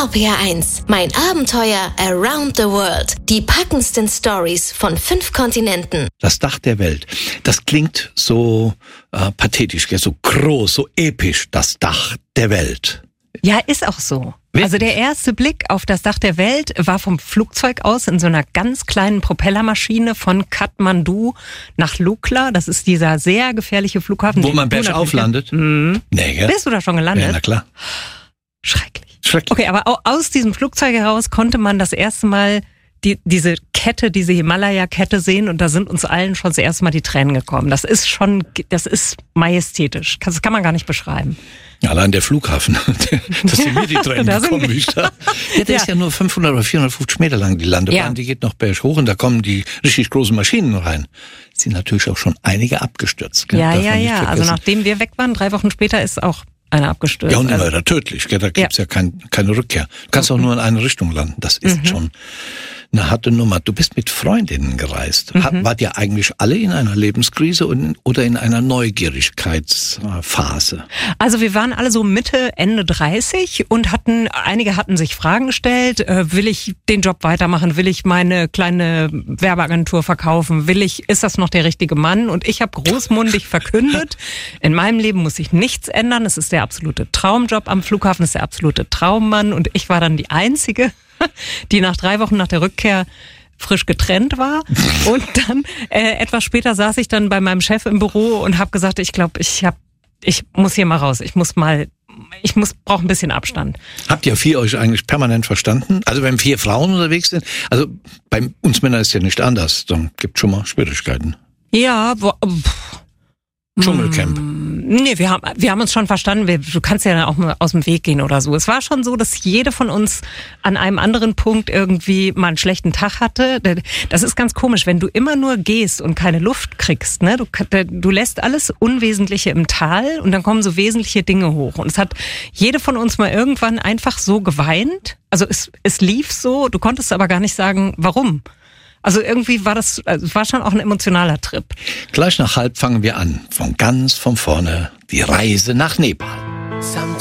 RPR1, mein Abenteuer around the world. Die packendsten Stories von 5 Kontinenten. Das Dach der Welt. Das klingt so pathetisch, so groß, so episch, das Dach der Welt. Ja, ist auch so. Also der erste Blick auf das Dach der Welt war vom Flugzeug aus in so einer ganz kleinen Propellermaschine von Kathmandu nach Lukla. Das ist dieser sehr gefährliche Flughafen. Wo man bergauf landet? Mhm. Nee, gell? Bist du da schon gelandet? Ja, na klar. Schrecklich. Okay, aber aus diesem Flugzeug heraus konnte man das erste Mal diese Himalaya-Kette sehen und da sind uns allen schon das erste Mal die Tränen gekommen. Das ist majestätisch. Das kann man gar nicht beschreiben. Allein der Flughafen, dass sind mir die Tränen gekommen. Der ist ja nur 500 oder 450 Meter lang, die Landebahn, die geht noch berg hoch und da kommen die richtig großen Maschinen rein. Sind natürlich auch schon einige abgestürzt. Gell? Ja. Also nachdem wir weg waren, 3 Wochen später ist auch einer abgestürzt. Ja, und immer tödlich, gell? Da gibt's ja keine Rückkehr. Du kannst auch nur in eine Richtung landen. Das ist schon eine harte Nummer. Du bist mit Freundinnen gereist. Wart ihr eigentlich alle in einer Lebenskrise oder in einer Neugierigkeitsphase? Also wir waren alle so Mitte, Ende 30 und einige hatten sich Fragen gestellt. Will ich den Job weitermachen? Will ich meine kleine Werbeagentur verkaufen? Ist das noch der richtige Mann? Und ich habe großmundig verkündet, in meinem Leben muss sich nichts ändern. Es ist der absolute Traumjob am Flughafen, es ist der absolute Traummann. Und ich war dann die Einzige, die nach 3 Wochen nach der Rückkehr frisch getrennt war. Und dann etwas später saß ich dann bei meinem Chef im Büro und habe gesagt, ich glaube, ich muss hier mal raus. Brauche ein bisschen Abstand. Habt ihr 4 euch eigentlich permanent verstanden? Also wenn 4 Frauen unterwegs sind, also bei uns Männern ist ja nicht anders, dann gibt schon mal Schwierigkeiten. Ja, Dschungelcamp. Nee, wir haben uns schon verstanden. Du kannst ja dann auch mal aus dem Weg gehen oder so. Es war schon so, dass jede von uns an einem anderen Punkt irgendwie mal einen schlechten Tag hatte. Das ist ganz komisch, wenn du immer nur gehst und keine Luft kriegst. Ne? Du lässt alles Unwesentliche im Tal und dann kommen so wesentliche Dinge hoch. Und es hat jede von uns mal irgendwann einfach so geweint. Also es lief so, du konntest aber gar nicht sagen, warum. Also irgendwie war schon auch ein emotionaler Trip. Gleich nach halb fangen wir an. Von vorne die Reise nach Nepal.